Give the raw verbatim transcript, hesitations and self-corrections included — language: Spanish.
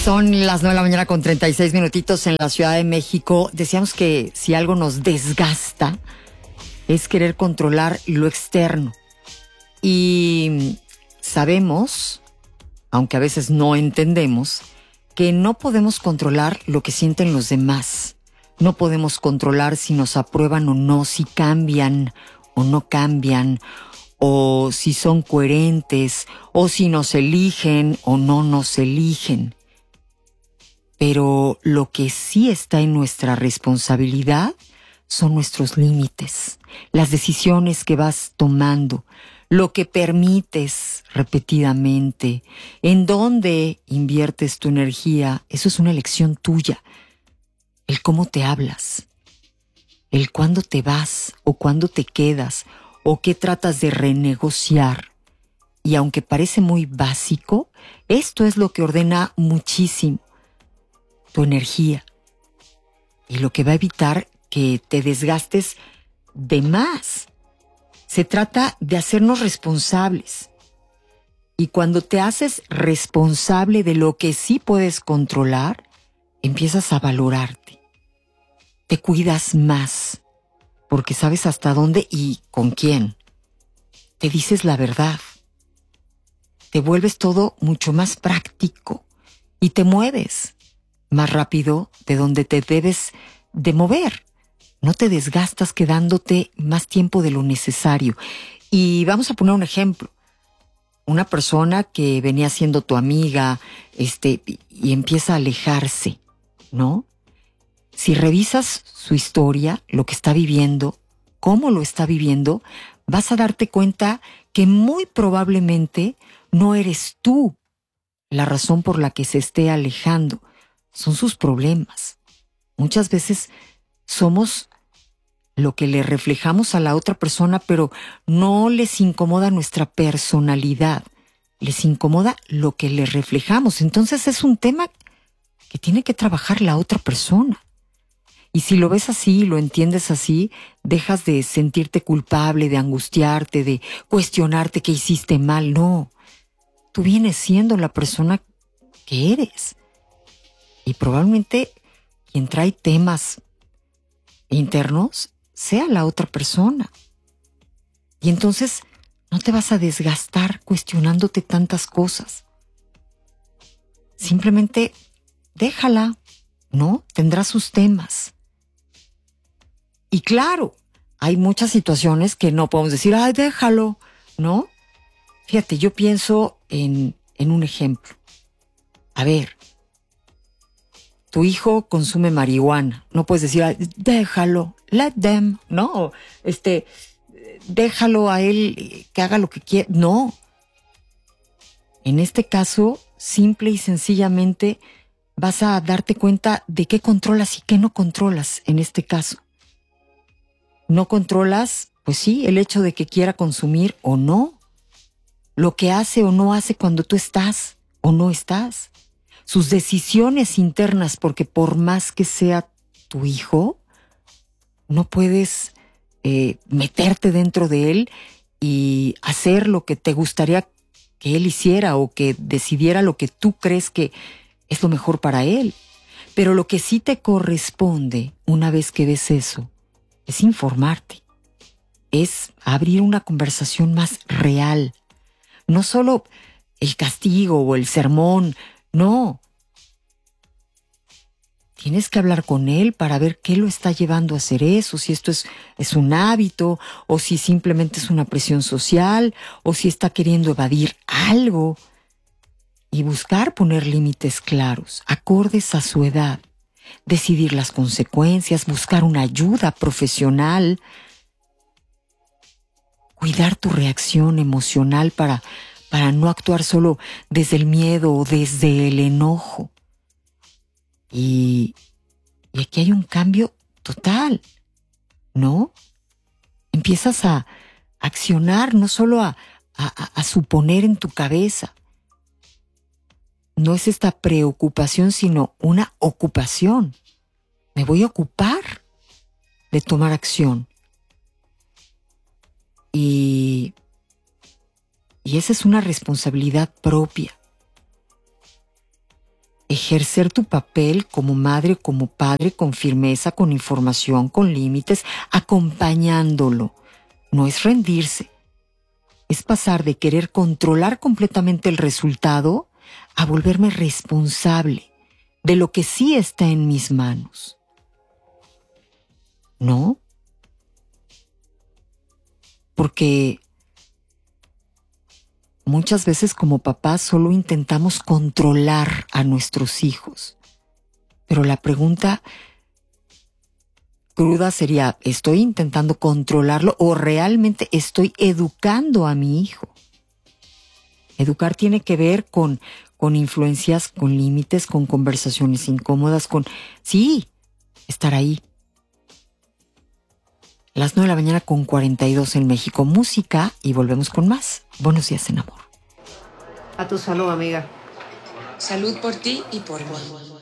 Son las nueve de la mañana con treinta y seis minutitos en la Ciudad de México. Decíamos que si algo nos desgasta es querer controlar lo externo. Y sabemos, aunque a veces no entendemos, que no podemos controlar lo que sienten los demás. No podemos controlar si nos aprueban o no, si cambian o no cambian, o si son coherentes, o si nos eligen o no nos eligen. Pero lo que sí está en nuestra responsabilidad son nuestros límites, las decisiones que vas tomando, lo que permites repetidamente, en dónde inviertes tu energía. Eso es una elección tuya. El cómo te hablas, el cuándo te vas o cuándo te quedas o qué tratas de renegociar. Y aunque parece muy básico, esto es lo que ordena muchísimo tu energía y lo que va a evitar que te desgastes de más. Se trata de hacernos responsables. Y cuando te haces responsable de lo que sí puedes controlar, empiezas a valorarte. Te cuidas más, porque sabes hasta dónde y con quién. Te dices la verdad. Te vuelves todo mucho más práctico y te mueves más rápido de donde te debes de mover. No te desgastas quedándote más tiempo de lo necesario. Y vamos a poner un ejemplo. Una persona que venía siendo tu amiga, este, y empieza a alejarse, ¿no? Si revisas su historia, lo que está viviendo, cómo lo está viviendo, vas a darte cuenta que muy probablemente no eres tú la razón por la que se esté alejando. Son sus problemas. Muchas veces somos lo que le reflejamos a la otra persona, pero no les incomoda nuestra personalidad. Les incomoda lo que le reflejamos. Entonces es un tema que tiene que trabajar la otra persona. Y si lo ves así, lo entiendes así, dejas de sentirte culpable, de angustiarte, de cuestionarte que hiciste mal. No, tú vienes siendo la persona que eres. Y probablemente quien trae temas internos sea la otra persona. Y entonces no te vas a desgastar cuestionándote tantas cosas. Simplemente déjala, ¿no? Tendrá sus temas. Y claro, hay muchas situaciones que no podemos decir, ay, déjalo, ¿no? Fíjate, yo pienso en, en un ejemplo. A ver, tu hijo consume marihuana. No puedes decir, ay, déjalo, let them, ¿no? O, este, déjalo a él que haga lo que quiera. No. En este caso, simple y sencillamente vas a darte cuenta de qué controlas y qué no controlas en este caso. No controlas, pues sí, el hecho de que quiera consumir o no. Lo que hace o no hace cuando tú estás o no estás. Sus decisiones internas, porque por más que sea tu hijo, no puedes eh, meterte dentro de él y hacer lo que te gustaría que él hiciera o que decidiera lo que tú crees que es lo mejor para él. Pero lo que sí te corresponde, una vez que ves eso, es informarte, es abrir una conversación más real. No solo el castigo o el sermón, no. Tienes que hablar con él para ver qué lo está llevando a hacer eso, si esto es, es un hábito, o si simplemente es una presión social, o si está queriendo evadir algo. Y buscar poner límites claros, acordes a su edad. Decidir las consecuencias, buscar una ayuda profesional, cuidar tu reacción emocional para, para no actuar solo desde el miedo o desde el enojo. Y, y aquí hay un cambio total, ¿no? Empiezas a accionar, no solo a, a, a suponer en tu cabeza. No es esta preocupación, sino una ocupación. Me voy a ocupar de tomar acción. Y, y esa es una responsabilidad propia. ejercer tu papel como madre, como padre, con firmeza, con información, con límites, acompañándolo. No es rendirse, es pasar de querer controlar completamente el resultado a volverme responsable de lo que sí está en mis manos. ¿No? Porque muchas veces como papás solo intentamos controlar a nuestros hijos. Pero la pregunta cruda sería, ¿estoy intentando controlarlo o realmente estoy educando a mi hijo? Educar tiene que ver con, con influencias, con límites, con conversaciones incómodas, con... Sí, estar ahí. Las nueve de la mañana con cuarenta y dos en México. Música y volvemos con más. Buenos días en amor. A tu salud, amiga. Salud por ti y por mí.